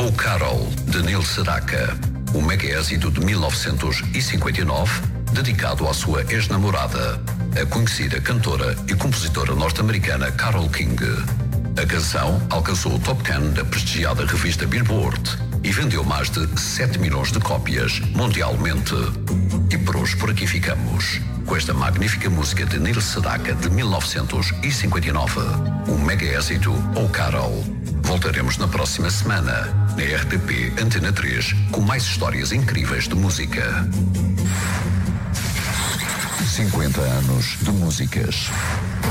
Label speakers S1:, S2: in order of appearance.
S1: Oh Carol, de Neil Sedaka, um mega êxito de 1959, dedicado à sua ex-namorada, a conhecida cantora e compositora norte-americana Carole King. A canção alcançou o top 10 da prestigiada revista Billboard e vendeu mais de 7 milhões de cópias mundialmente. E por hoje por aqui ficamos, com esta magnífica música de Neil Sedaka de 1959, um mega êxito, Oh Carol. Voltaremos na próxima semana, na RTP Antena 3, com mais histórias incríveis de música. 50 anos de músicas.